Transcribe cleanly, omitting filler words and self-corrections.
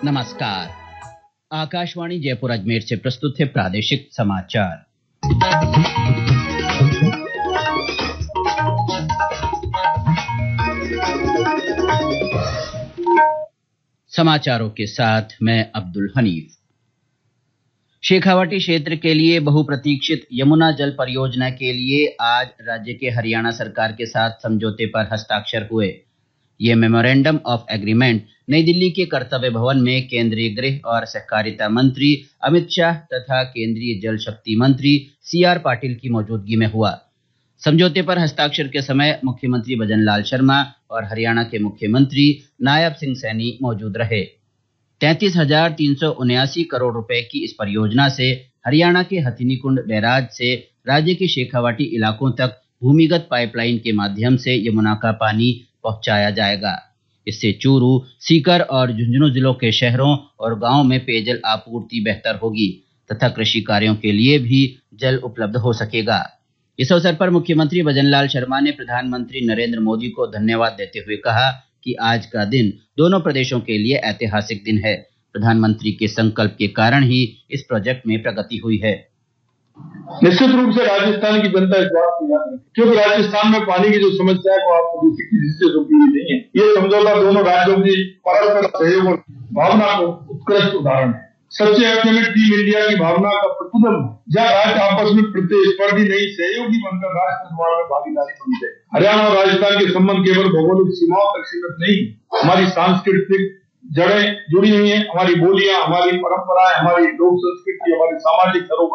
नमस्कार। आकाशवाणी जयपुर अजमेर से प्रस्तुत है प्रादेशिक समाचार। समाचारों के साथ मैं अब्दुल हनीफ। शेखावाटी क्षेत्र के लिए बहुप्रतीक्षित यमुना जल परियोजना के लिए आज राज्य के हरियाणा सरकार के साथ समझौते पर हस्ताक्षर हुए। ये मेमोरेंडम ऑफ एग्रीमेंट नई दिल्ली के कर्तव्य भवन में केंद्रीय गृह और सहकारिता मंत्री अमित शाह तथा केंद्रीय जल शक्ति मंत्री CR पाटिल की मौजूदगी में हुआ। समझौते पर हस्ताक्षर के समय मुख्यमंत्री भजनलाल शर्मा और हरियाणा के मुख्यमंत्री नायब सिंह सैनी मौजूद रहे। 33,379 करोड़ रुपए की इस परियोजना से हरियाणा के हथिनीकुंड बैराज से राज्य के शेखावाटी इलाकों तक भूमिगत पाइपलाइन के माध्यम से यमुना का पानी पहुंचाया जाएगा। इससे चूरू, सीकर और झुंझुनू जिलों के शहरों और गांवों में पेयजल आपूर्ति बेहतर होगी तथा कृषि कार्यों के लिए भी जल उपलब्ध हो सकेगा। इस अवसर पर मुख्यमंत्री भजनलाल शर्मा ने प्रधानमंत्री नरेंद्र मोदी को धन्यवाद देते हुए कहा कि आज का दिन दोनों प्रदेशों के लिए ऐतिहासिक दिन है। प्रधानमंत्री के संकल्प के कारण ही इस प्रोजेक्ट में प्रगति हुई है। निश्चित रूप से राजस्थान की जनता इस बात को याद रखती है, क्योंकि राजस्थान में पानी की जो समस्या है वो आपको किसी से रुकी हुई नहीं है। ये समझौता दोनों राज्यों की परस्पर सहयोग और भावना को उत्कृष्ट उदाहरण है। सच्चे अर्थ में टीम इंडिया की भावना का प्रतिबिंब, जहाँ राज्य आपस में प्रतिस्पर्धी नहीं सहयोगी बनकर राष्ट्र निर्माण में भागीदारी बनते हैं। हरियाणा और राजस्थान के संबंध केवल भौगोलिक सीमाओं तक सीमित नहीं, हमारी सांस्कृतिक जड़ें जुड़ी हुई हैं, हमारी बोलियां, हमारी परंपराएं, हमारी लोक संस्कृति, हमारी सामाजिक धरोहर